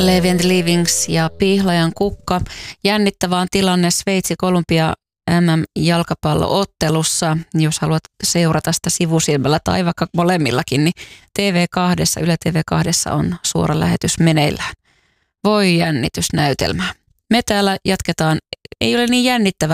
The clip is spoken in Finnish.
Levi and the Leavings ja Pihlajan kukka. Jännittävä on tilanne Sveitsi-Kolumbia MM-jalkapalloottelussa. Jos haluat seurata sitä sivusilmällä tai vaikka molemmillakin, niin TV2, Yle TV2 on suora lähetys meneillään. Voi jännitysnäytelmää. Me täällä jatketaan. Ei ole niin jännittävää